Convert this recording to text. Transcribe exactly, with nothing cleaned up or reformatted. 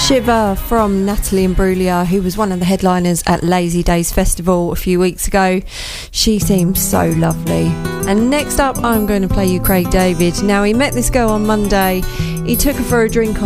Shiver from Natalie Imbruglia, who was one of the headliners at Lazy Days Festival a few weeks ago. She seems so lovely. And next up, I'm going to play you Craig David. Now, he met this girl on Monday. He took her for a drink on